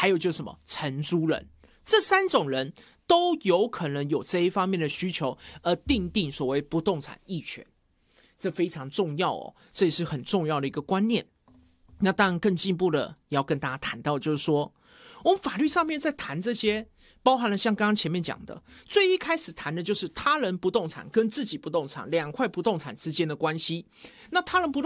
还有就是什么承租人，这3种人都有可能有这一方面的需求，而订定所谓不动产役权，这非常重要哦，这也是很重要的一个观念。那当然更进一步的要跟大家谈到，就是说我们法律上面在谈这些，包含了像刚刚前面讲的，最一开始谈的就是他人不动产跟自己不动产2块不动产之间的关系。那他人不动